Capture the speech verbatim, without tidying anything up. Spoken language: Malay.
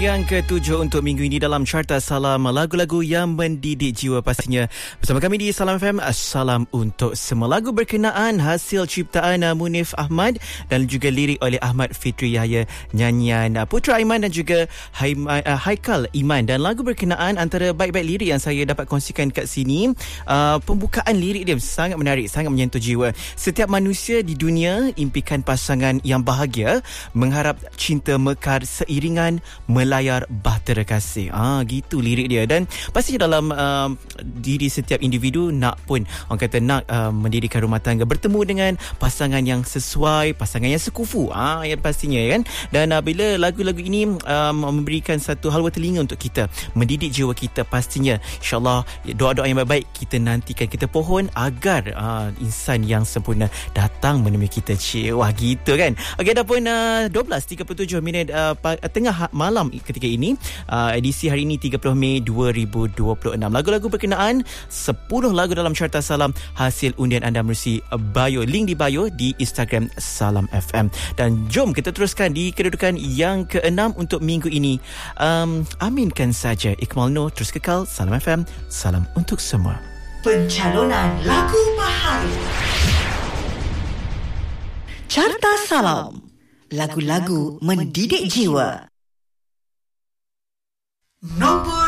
yang ketujuh untuk minggu ini dalam Carta Salam, lagu-lagu yang mendidik jiwa pastinya. Bersama kami di Salam F M, salam untuk semua. Lagu berkenaan hasil ciptaan Munif Ahmad dan juga lirik oleh Ahmad Fitri Yahya, nyanyian Putra Aiman dan juga Haikal Iman. Dan lagu berkenaan antara baik-baik lirik yang saya dapat kongsikan kat sini, uh, pembukaan lirik dia sangat menarik, sangat menyentuh jiwa. Setiap manusia di dunia impikan pasangan yang bahagia, mengharap cinta mekar seiringan melayar bahtera kasih. Ah, gitu lirik dia. Dan pastinya dalam uh, diri setiap individu nak pun, orang kata nak uh, mendirikan rumah tangga, bertemu dengan pasangan yang sesuai, pasangan yang sekufu. Ah, yang pastinya kan. Dan uh, bila lagu-lagu ini um, memberikan satu halwa telinga untuk kita, mendidik jiwa kita, pastinya insya-Allah doa-doa yang baik-baik kita nantikan, kita pohon agar uh, insan yang sempurna datang menemui kita. Cik, wah gitu kan. Okey, dah pun uh, dua belas tiga puluh tujuh minit uh, tengah malam ketika ini, uh, edisi hari ini tiga puluh Mei dua ribu dua puluh enam. Lagu-lagu berkenaan sepuluh lagu dalam Carta Salam hasil undian anda menerusi bio, link di bio di Instagram Salam F M. Dan jom kita teruskan di kedudukan yang keenam untuk minggu ini. Um, aminkan saja Iqmal Noor, terus kekal Salam F M, salam untuk semua. Pencalonan lagu baharu Carta Salam, lagu-lagu mendidik jiwa. Nombor